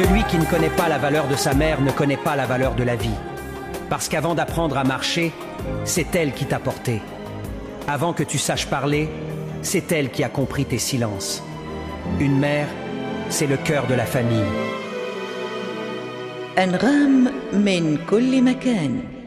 Celui qui ne connaît pas la valeur de sa mère ne connaît pas la valeur de la vie. Parce qu'avant d'apprendre à marcher, c'est elle qui t'a porté. Avant que tu saches parler, c'est elle qui a compris tes silences. Une mère, c'est le cœur de la famille. أنغام من كل مكان.